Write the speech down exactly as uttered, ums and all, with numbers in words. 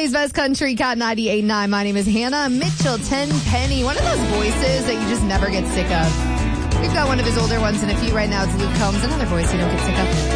Today's Best Country Cat ninety-eight point nine. My name is Hannah. Mitchell Tenpenny, one of those voices that you just never get sick of. We've got one of his older ones in a few right now. It's Luke Combs, another voice you don't get sick of.